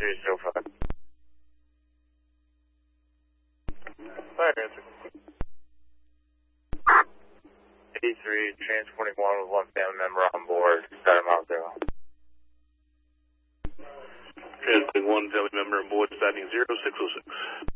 8305. Fire answer. 83, transporting one with one family member on board. Start him out there. Transporting one family member on board, starting 0606.